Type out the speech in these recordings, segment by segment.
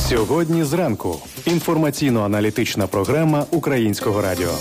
Сьогодні зранку. Інформаційно-аналітична програма Українського радіо.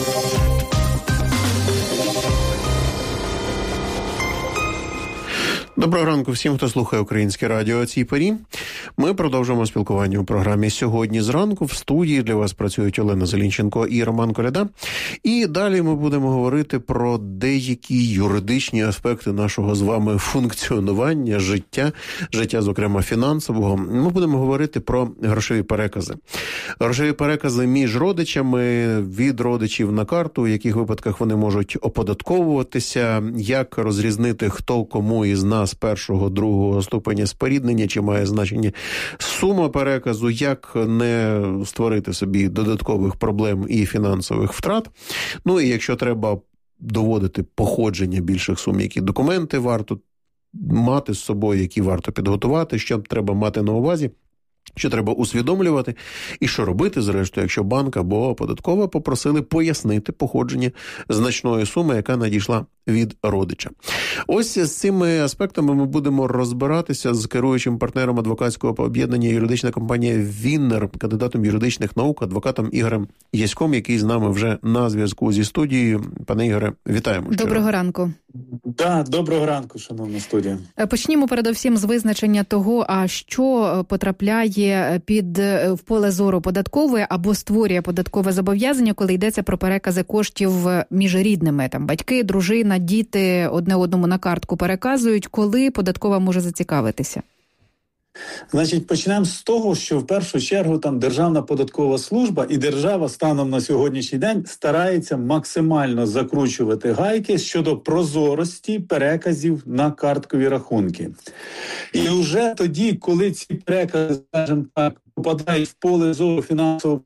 Доброго ранку всім, хто слухає Українське радіо о цій порі. Ми продовжуємо спілкування у програмі «Сьогодні зранку». В студії для вас працюють Олена Зелінченко і Роман Коляда. І далі ми будемо говорити про деякі юридичні аспекти нашого з вами функціонування, життя, зокрема фінансового. Ми будемо говорити про грошові перекази. Грошові перекази між родичами, від родичів на карту, в яких випадках вони можуть оподатковуватися, як розрізнити, хто кому із нас першого, другого ступеня споріднення, чи має значення сума переказу, як не створити собі додаткових проблем і фінансових втрат. Ну і якщо треба доводити походження більших сум, які документи варто мати з собою, які варто підготувати, що треба мати на увазі, що треба усвідомлювати, і що робити, зрештою, якщо банк або податкова попросили пояснити походження значної суми, яка надійшла від родича. Ось з цими аспектами ми будемо розбиратися з керуючим партнером адвокатського об'єднання юридична компанія «Віннер», кандидатом юридичних наук, адвокатом Ігорем Яськом, який з нами вже на зв'язку зі студією. Пане Ігоре, вітаємо. Доброго ранку. Доброго ранку, шановна студія. Почнімо передовсім з визначення того, а що потрапляє в поле зору податкової або створює податкове зобов'язання, коли йдеться про перекази коштів між рідними. Там батьки, дружина, діти одне одному на картку переказують. Коли податкова може зацікавитися? Значить, почнемо з того, що в першу чергу там Державна податкова служба і держава станом на сьогоднішній день старається максимально закручувати гайки щодо прозорості переказів на карткові рахунки. І вже тоді, коли ці перекази, скажімо так, попадають в поле зору фінансового,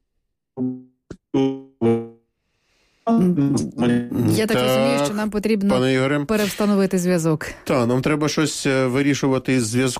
я так розумію, що нам потрібно перевстановити зв'язок. Так, нам треба щось вирішувати із зв'язком.